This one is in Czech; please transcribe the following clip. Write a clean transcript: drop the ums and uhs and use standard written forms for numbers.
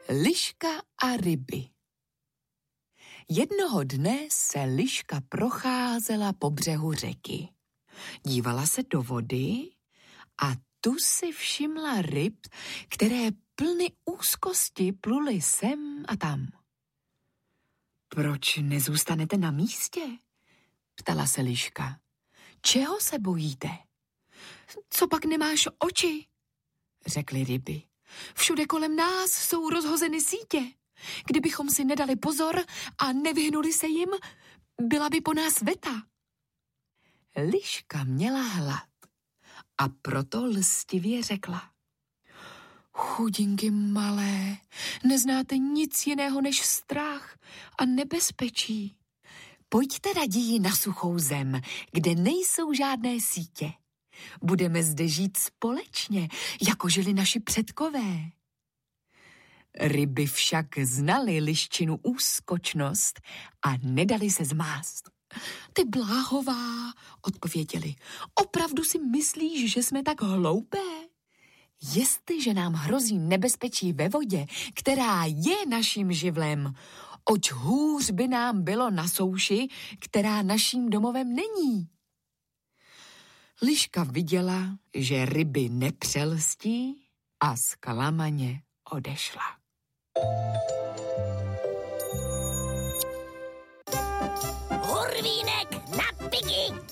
Liška a ryby. Jednoho dne se liška procházela po břehu řeky. Dívala se do vody a tu si všimla ryb, které plny úzkosti pluly sem a tam. Proč nezůstanete na místě? Ptala se liška. Čeho se bojíte? Co pak nemáš oči? Řekly ryby. Všude kolem nás jsou rozhozeny sítě. Kdybychom si nedali pozor a nevyhnuli se jim, byla by po nás veta. Liška měla hlad a proto lstivě řekla. Chudinky malé, neznáte nic jiného než strach a nebezpečí. Pojďte raději na suchou zem, kde nejsou žádné sítě. Budeme zde žít společně, jako žili naši předkové. Ryby však znaly liščinu úskočnost a nedali se zmást. Ty bláhová, odpověděli, opravdu si myslíš, že jsme tak hloupé? Jestliže nám hrozí nebezpečí ve vodě, která je naším živlem, oč hůř by nám bylo na souši, která naším domovem není. Liška viděla, že ryby nepřelstí a zklamaně odešla. Hurvínek na piky!